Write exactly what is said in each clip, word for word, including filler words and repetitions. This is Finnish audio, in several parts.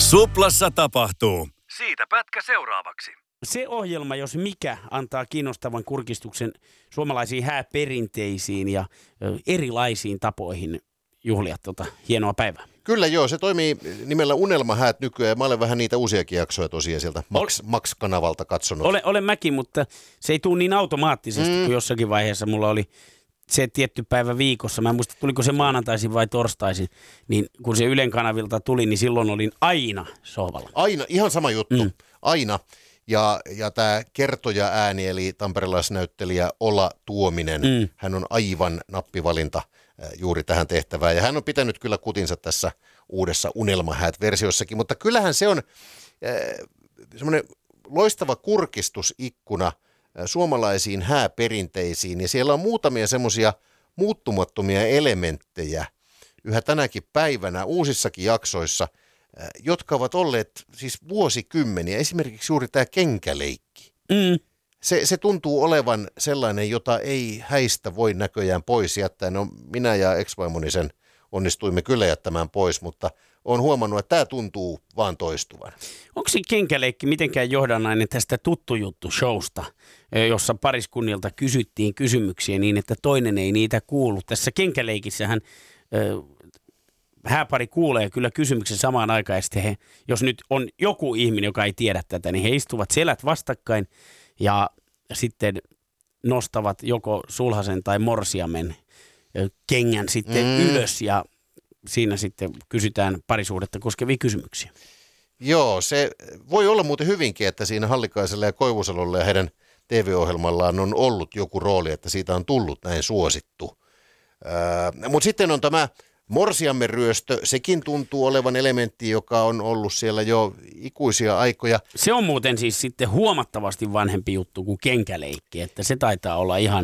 Suplassa tapahtuu. Siitä pätkä seuraavaksi. Se ohjelma, jos mikä, antaa kiinnostavan kurkistuksen suomalaisiin hääperinteisiin ja ö, erilaisiin tapoihin juhlia tuota hienoa päivää. Kyllä joo, se toimii nimellä Unelmahäät nykyään. Mä olen vähän niitä uusiakin jaksoja tosiaan sieltä Max, Max-kanavalta katsonut. Olen, olen mäkin, mutta se ei tule niin automaattisesti, mm. kun jossakin vaiheessa mulla oli se tietty päivä viikossa. Mä en muista, tuliko se maanantaisin vai torstaisin, niin kun se Ylen kanavilta tuli, niin silloin olin aina sohvalla. Aina, ihan sama juttu, Mm. aina. Ja, ja tämä kertoja ääni, eli tamperelaisnäyttelijä Ola Tuominen, Mm. hän on aivan nappivalinta äh, juuri tähän tehtävään. Ja hän on pitänyt kyllä kutinsa tässä uudessa Unelmahäät-versiossakin, mutta kyllähän se on äh, semmoinen loistava kurkistusikkuna äh, suomalaisiin hääperinteisiin. Ja siellä on muutamia semmoisia muuttumattomia elementtejä yhä tänäkin päivänä uusissakin jaksoissa, jotka ovat olleet siis vuosikymmeniä. Esimerkiksi juuri tämä kenkäleikki. Mm. Se, se tuntuu olevan sellainen, jota ei häistä voi näköjään pois jättää. No, minä ja ex-vaimoni sen onnistuimme kyllä jättämään pois, mutta olen huomannut, että tämä tuntuu vaan toistuvan. Onko se kenkäleikki mitenkään johdannainen tästä Tuttu juttu showsta, jossa pariskunnilta kysyttiin kysymyksiä niin, että toinen ei niitä kuulu. Tässä kenkäleikissähän hääpari kuulee kyllä kysymyksen samaan aikaan, ja sitten he, jos nyt on joku ihminen, joka ei tiedä tätä, niin he istuvat selät vastakkain ja sitten nostavat joko sulhasen tai morsiamen kengän sitten mm. ylös, ja siinä sitten kysytään parisuhdetta koskevia kysymyksiä. Joo, se voi olla muuten hyvinkin, että siinä Hallikaisella ja Koivusalolla ja heidän T V-ohjelmallaan on ollut joku rooli, että siitä on tullut näin suosittu. Öö, mutta sitten on tämä morsiamen ryöstö, sekin tuntuu olevan elementti, joka on ollut siellä jo ikuisia aikoja. Se on muuten siis sitten huomattavasti vanhempi juttu kuin kenkäleikki, että se taitaa olla ihan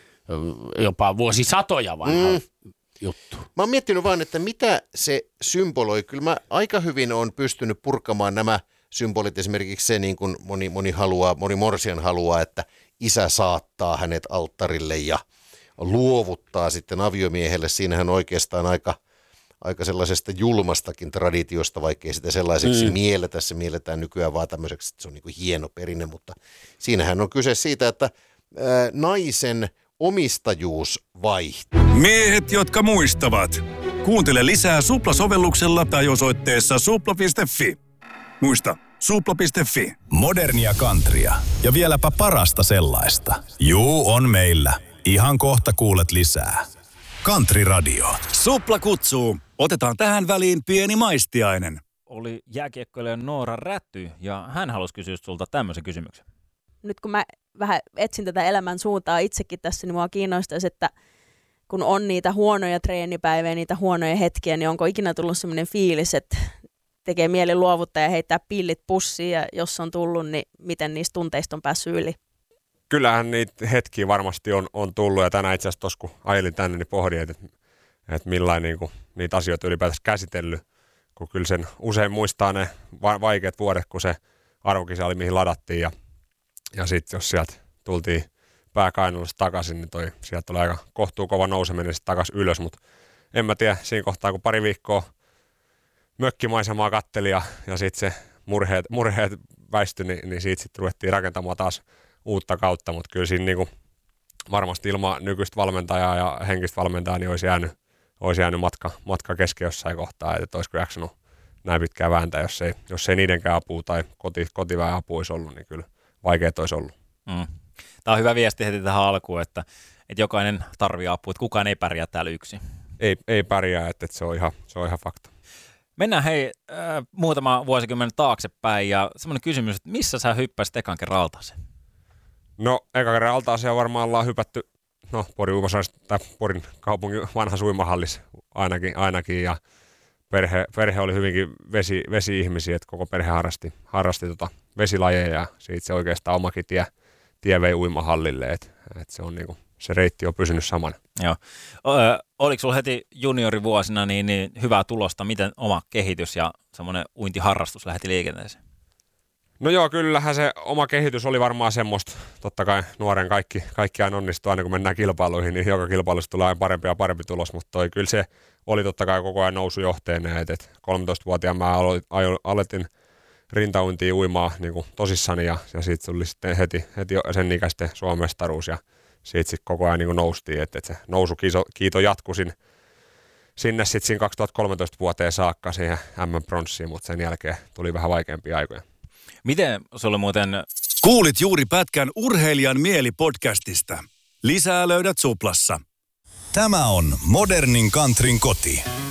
jopa vuosisatoja vanha mm. juttu. Mä oon miettinyt vaan, että mitä se symboloi. Kyllä mä aika hyvin on pystynyt purkamaan nämä symbolit, esimerkiksi se, niin kuin moni, moni, haluaa, moni morsian haluaa, että isä saattaa hänet alttarille ja luovuttaa sitten aviomiehelle. Siinähän oikeastaan aika, aika sellaisesta julmastakin traditiosta, vaikkei sitä sellaiseksi mm. mielletä. Se mielletään nykyään vaan tämmöiseksi, että se on niin kuin hieno perinne, mutta siinähän on kyse siitä, että ää, naisen omistajuus vaihtuu. Miehet, jotka muistavat. Kuuntele lisää Supla-sovelluksella tai osoitteessa supla piste fi. Muista, supla piste fi. Modernia countrya ja vieläpä parasta sellaista. Juu, on meillä. Ihan kohta kuulet lisää. Country Radio. Supla kutsuu. Otetaan tähän väliin pieni maistiainen. Oli jääkiekkoilija Noora Räty, ja hän halusi kysyä sulta tämmöisen kysymyksen. Nyt kun mä vähän etsin tätä elämän suuntaa itsekin tässä, niin mua kiinnostaisi, että kun on niitä huonoja treenipäiviä, niitä huonoja hetkiä, niin onko ikinä tullut sellainen fiilis, että tekee mieli luovuttaa ja heittää pillit pussiin, ja jos on tullut, niin miten niistä tunteista on päässyt yli? Kyllähän niitä hetkiä varmasti on, on tullut, ja tänään itse asiassa tuossa kun ajelin tänne, niin pohdin, että, että millainen niin kuin, niitä asioita ylipäätänsä käsitellyt, kun kyllä sen usein muistaa ne va- vaikeat vuodet, kun se arvokisa oli mihin ladattiin, ja, ja sitten jos sieltä tultiin pääkainullista takaisin, niin toi, sieltä oli aika kohtuu kova nouseminen sitten takaisin ylös, mutta en mä tiedä, siinä kohtaa kun pari viikkoa mökkimaisemaa katteli ja, ja sitten se murheet, murheet väistyi, niin, niin siitä sitten ruvettiin rakentamaan taas uutta kautta, mutta kyllä siinä niinku varmasti ilman nykyistä valmentajaa ja henkistä valmentajaa niin olisi jäänyt, olisi jäänyt matka, matka kesken jossain kohtaa, että olisiko jaksanut näin pitkään vääntää, jos ei, jos ei niidenkään apua tai koti, kotiväen apu olisi ollut, niin kyllä vaikeat olisi ollut. Mm. Tämä on hyvä viesti heti tähän alkuun, että, että jokainen tarvitsee apua, että kukaan ei pärjää täällä yksin. Ei, ei pärjää, että, että se, on ihan, se on ihan fakta. Mennään hei äh, muutama vuosikymmen taaksepäin, ja semmoinen kysymys, että missä sä hyppäsit ekan kerran altaaseen? No, eka kerran altaaseen varmaan ollaan hypätty, no Porin uimasalissa tai Porin kaupungin vanhassa uimahallissa ainakin, ainakin ja perhe, perhe oli hyvinkin vesi, vesi-ihmisiä, että koko perhe harrasti, harrasti tota vesilajeja, ja siitä se oikeastaan omakin tie, tie vei uimahallille, että et se on niinku, se reitti on pysynyt samana. Joo. Ö, oliko sulla heti juniorivuosina niin, niin hyvää tulosta, miten oma kehitys ja semmoinen uintiharrastus lähti liikenteeseen? No joo, kyllähän se oma kehitys oli varmaan semmoista, totta kai nuoren kaikki, kaikki aina onnistuu, aina kun mennään kilpailuihin, niin joka kilpailussa tulee aina parempi ja parempi tulos, mutta toi kyllä se oli totta kai koko ajan nousujohteinen, että et kolmetoistavuotiaan mä aloin, aloitin rintauintia uimaa niin kuin tosissani ja, ja siitä tuli sitten heti, heti sen ikäisten Suomen mestaruus ja siitä sitten koko ajan niin kuin noustiin, että et se nousukiito jatkui sin, sinne sitten siinä kaksituhattakolmetoista vuoteen saakka siihen M M-pronssiin, mutta sen jälkeen tuli vähän vaikeampia aikoja. Miten sulle muuten... Kuulit juuri pätkän Urheilijan mieli podcastista. Lisää löydät Suplassa. Tämä on Modernin Countryn koti.